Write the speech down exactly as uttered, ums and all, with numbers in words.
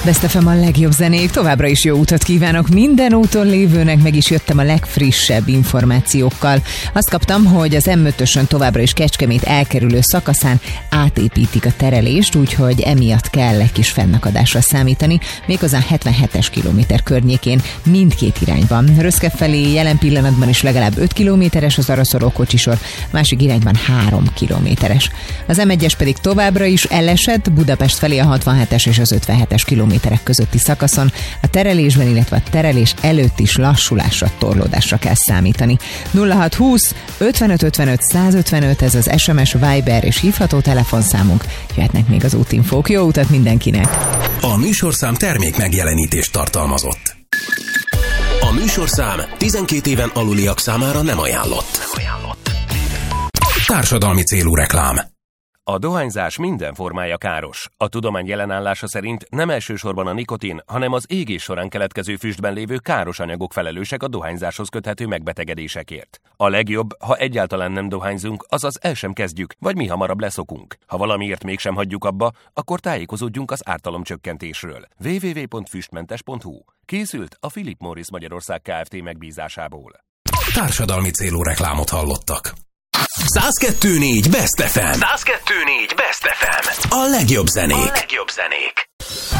Best ef em a legjobb zenék, továbbra is jó utat kívánok minden úton lévőnek, meg is jöttem a legfrissebb információkkal. Azt kaptam, hogy az em ötösön továbbra is Kecskemét elkerülő szakaszán átépítik a terelést, úgyhogy emiatt kell egy kis fennakadásra számítani, méghozzá hetvenhetes kilométer környékén mindkét irányban. Röszke felé jelen pillanatban is legalább öt kilométeres az araszoló kocsisor, másik irányban három kilométeres. Az em egyes pedig továbbra is elesett, Budapest felé a hatvanhetes és az ötvenhetes kilométerek közötti szakaszon, a terelésben, illetve a terelés előtt is lassulásra, torlódásra kell számítani. nulla hat húsz ötvenöt ötvenöt százötvenöt, ez az es em es, Viber és hívható telefonszámunk. Jöhetnek még az útinfók. Jó utat mindenkinek! A műsorszám termék megjelenítést tartalmazott. A műsorszám tizenkét éven aluliak számára nem ajánlott. Nem ajánlott. Társadalmi célú reklám. A dohányzás minden formája káros. A tudomány jelenállása szerint nem elsősorban a nikotin, hanem az égés során keletkező füstben lévő káros anyagok felelősek a dohányzáshoz köthető megbetegedésekért. A legjobb, ha egyáltalán nem dohányzunk, azaz el sem kezdjük, vagy mi hamarabb leszokunk. Ha valamiért mégsem hagyjuk abba, akkor tájékozódjunk az ártalomcsökkentésről. double-u double-u double-u pont füstmentes pont hu. Készült a Philip Morris Magyarország Kft. Megbízásából. Társadalmi célú reklámot hallottak. száz kettő négy Best ef em. száz kettő négy Best ef em. A legjobb zenék. A legjobb zenék.